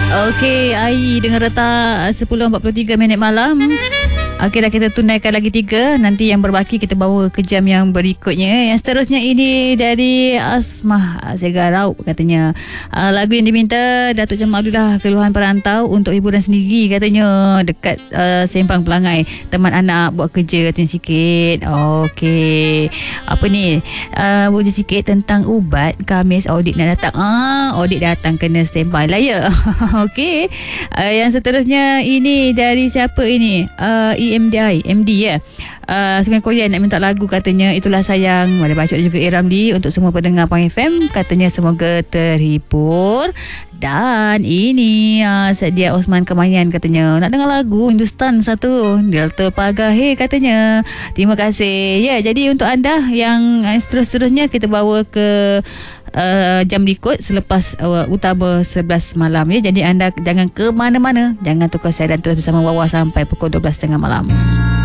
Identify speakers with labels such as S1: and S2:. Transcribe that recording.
S1: Okey, Ai dengan retak 10.43 minit malam. Okey, dah kita tunaikan lagi 3. Nanti yang berbaki kita bawa ke jam yang berikutnya. Yang seterusnya ini dari Asmah Segarau katanya. Lagu yang diminta Datuk Jamal Abdullah, Keluhan Perantau, untuk hiburan sendiri katanya, dekat Sempang Pelangai. Teman anak buat kerja katanya sikit. Okey. Apa ni? Buat sikit tentang ubat. Khamis audit nak datang. Audit datang, kena standby lah ya. Okey. Yang seterusnya ini dari siapa ini? MD ya. Sungai Korea nak minta lagu katanya, Itulah Sayang. Mari baca juga Iramli untuk semua pendengar Pang FM. Katanya semoga terhibur. Dan ini Sedia Osman Kemayan katanya nak dengar lagu Hindustan satu, Delta Pagahe katanya. Terima kasih. Ya, jadi untuk anda yang seterusnya kita bawa ke jam berikut selepas utama 11 malam ya. Jadi anda jangan ke mana-mana, jangan tukar saya dan terus bersama Wawa sampai pukul 12.30 malam.